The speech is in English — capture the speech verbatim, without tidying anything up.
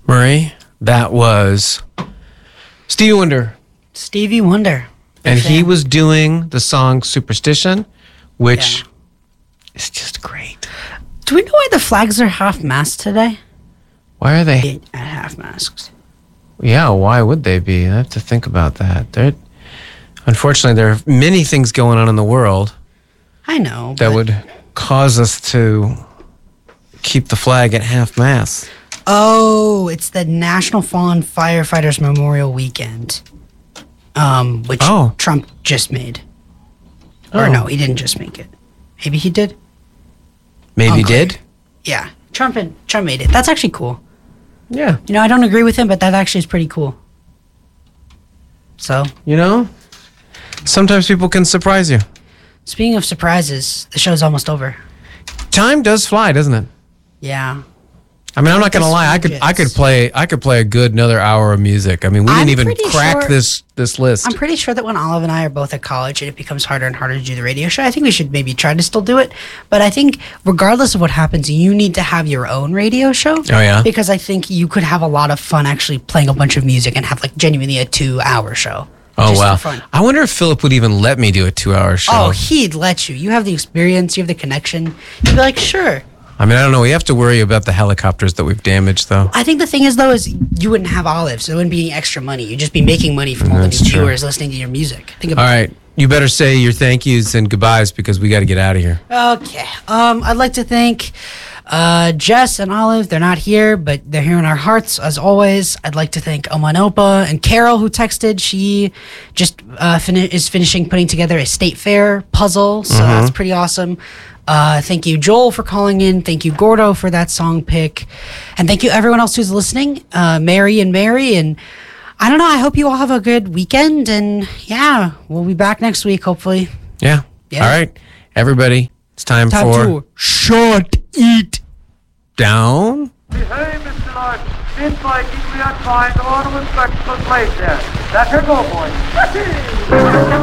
Marie, that was Stevie Wonder. Stevie Wonder. And he was doing the song Superstition, which Yeah. is just great. Do we know why the flags are half-mast today? Why are they? At half-masks. Yeah, why would they be? I have to think about that. They're, unfortunately, there are many things going on in the world I know. that but- would cause us to keep the flag at half-mast. Oh, it's the National Fallen Firefighters Memorial Weekend, um, which Oh. Trump just made. Or Oh. no, he didn't just make it. Maybe he did. Maybe Unclear. did? Yeah, Trump and Trump made it. That's actually cool. Yeah. You know, I don't agree with him, but that actually is pretty cool. So, You know, sometimes people can surprise you. speaking of surprises, the show's almost over. Time does fly, doesn't it? Yeah. I mean, I'm not gonna This lie. I could, I could widgets. play, I could play a good another hour of music. I mean, we I'm didn't even pretty crack sure- this this list. I'm pretty sure that when Olive and I are both at college and it becomes harder and harder to do the radio show, I think we should maybe try to still do it. But I think regardless of what happens, you need to have your own radio show. Oh, yeah? Because I think you could have a lot of fun actually playing a bunch of music and have like genuinely a two hour show. Oh just for wow! fun. I wonder if Philip would even let me do a two-hour show. Oh, he'd let you. You have the experience, you have the connection. You'd be like, sure. I mean, I don't know. We have to worry about the helicopters that we've damaged, though. I think the thing is though is you wouldn't have Olive, so there wouldn't be any extra money. You'd just be making money from all the That's new true. viewers listening to your music. Think about All right, you better say your thank yous and goodbyes because we got to get out of here. Okay. Um, I'd like to thank uh, Jess and Olive. They're not here, but they're here in our hearts as always. I'd like to thank Omanopa and Carol who texted. She just uh, fini- is finishing putting together a state fair puzzle, so that's pretty awesome. Uh, thank you, Joel, for calling in. Thank you, Gordo, for that song pick. And thank you, everyone else who's listening. Uh, Mary and Mary. And I don't know. I hope you all have a good weekend. And yeah, we'll be back next week, hopefully. Yeah. Yeah. All right, everybody. It's time, Time for to shut it down. Hey, Mister Lord, this Vikings we are trying to order with breakfast place there. Let her go, boys.